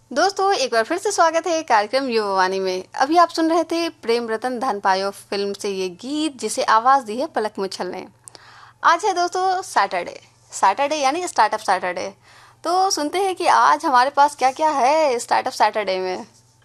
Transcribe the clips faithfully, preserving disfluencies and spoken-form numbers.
दोस्तों एक बार फिर से स्वागत है कार्यक्रम युवावाणी में। अभी आप सुन रहे थे प्रेम रतन धन पायो फिल्म से ये गीत जिसे आवाज दी है पलक मुच्छल ने। आज है दोस्तों सैटरडे सैटरडे यानी स्टार्टअप सैटरडे। तो सुनते हैं कि आज हमारे पास क्या क्या है स्टार्टअप सैटरडे में।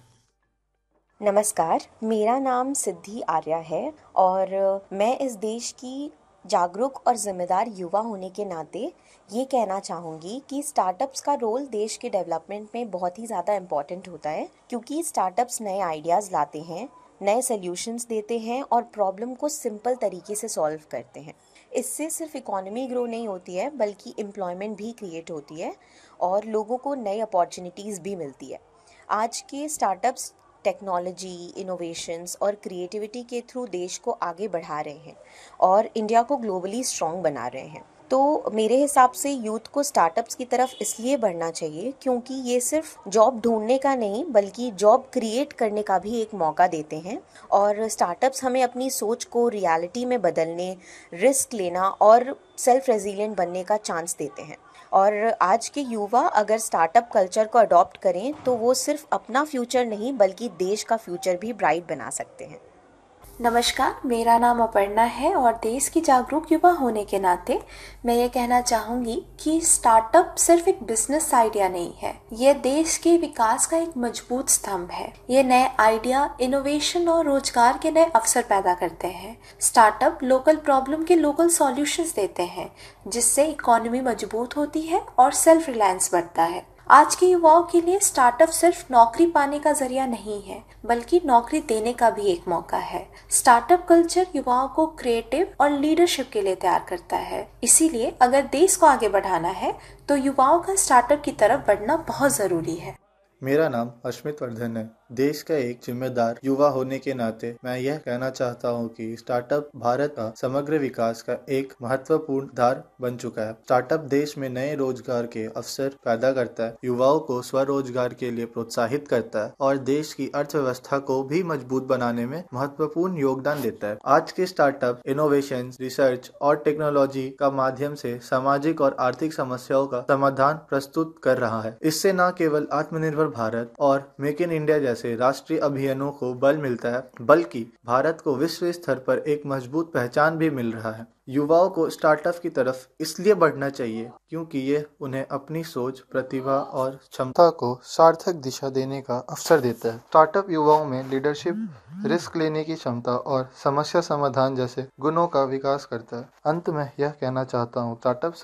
नमस्कार, मेरा नाम सिद्धि आर्या है और मैं इस देश की जागरूक और जिम्मेदार युवा होने के नाते ये कहना चाहूँगी कि स्टार्टअप्स का रोल देश के डेवलपमेंट में बहुत ही ज़्यादा इम्पॉर्टेंट होता है, क्योंकि स्टार्टअप्स नए आइडियाज़ लाते हैं, नए सॉल्यूशंस देते हैं और प्रॉब्लम को सिंपल तरीके से सॉल्व करते हैं। इससे सिर्फ इकोनॉमी ग्रो नहीं होती है, बल्कि एम्प्लॉयमेंट भी क्रिएट होती है और लोगों को नई अपॉर्चुनिटीज़ भी मिलती है। आज के स्टार्टअप्स टेक्नोलॉजी, इनोवेशंस और क्रिएटिविटी के थ्रू देश को आगे बढ़ा रहे हैं और इंडिया को ग्लोबली स्ट्रॉन्ग बना रहे हैं। तो मेरे हिसाब से यूथ को स्टार्टअप्स की तरफ इसलिए बढ़ना चाहिए क्योंकि ये सिर्फ जॉब ढूंढने का नहीं, बल्कि जॉब क्रिएट करने का भी एक मौका देते हैं। और स्टार्टअप्स हमें अपनी सोच को रियलिटी में बदलने, रिस्क लेना और सेल्फ रेजिलिएंट बनने का चांस देते हैं। और आज के युवा अगर स्टार्टअप कल्चर को अडॉप्ट करें तो वो सिर्फ अपना फ्यूचर नहीं, बल्कि देश का फ्यूचर भी ब्राइट बना सकते हैं। नमस्कार, मेरा नाम अपर्णा है और देश की जागरूक युवा होने के नाते मैं ये कहना चाहूँगी कि स्टार्टअप सिर्फ एक बिजनेस आइडिया नहीं है, ये देश के विकास का एक मजबूत स्तंभ है। ये नए आइडिया, इनोवेशन और रोजगार के नए अवसर पैदा करते हैं। स्टार्टअप लोकल प्रॉब्लम के लोकल सॉल्यूशंस देते हैं, जिससे इकोनॉमी मजबूत होती है और सेल्फ रिलायंस बढ़ता है। आज के युवाओं के लिए स्टार्टअप सिर्फ नौकरी पाने का जरिया नहीं है, बल्कि नौकरी देने का भी एक मौका है। स्टार्टअप कल्चर युवाओं को क्रिएटिव और लीडरशिप के लिए तैयार करता है। इसीलिए अगर देश को आगे बढ़ाना है तो युवाओं का स्टार्टअप की तरफ बढ़ना बहुत जरूरी है। मेरा नाम अश्मित वर्धन है। देश का एक जिम्मेदार युवा होने के नाते मैं यह कहना चाहता हूँ कि स्टार्टअप भारत का समग्र विकास का एक महत्वपूर्ण आधार बन चुका है। स्टार्टअप देश में नए रोजगार के अवसर पैदा करता है, युवाओं को स्वरोजगार के लिए प्रोत्साहित करता है और देश की अर्थव्यवस्था को भी मजबूत बनाने में महत्वपूर्ण योगदान देता है। आज के स्टार्टअप इनोवेशन, रिसर्च और टेक्नोलॉजी का माध्यम से सामाजिक और आर्थिक समस्याओं का समाधान प्रस्तुत कर रहा है। इससे न केवल आत्मनिर्भर भारत और मेक इन इंडिया जैसे राष्ट्रीय अभियानों को बल मिलता है, बल्कि भारत को विश्व स्तर पर एक मजबूत पहचान भी मिल रहा है। युवाओं को स्टार्टअप की तरफ इसलिए बढ़ना चाहिए क्योंकि ये उन्हें अपनी सोच, प्रतिभा और क्षमता को सार्थक दिशा देने का अवसर देता है। स्टार्टअप युवाओं में लीडरशिप, रिस्क लेने की क्षमता और समस्या समाधान जैसे गुणों का विकास करता है। अंत में यह कहना चाहता हूँ, स्टार्टअप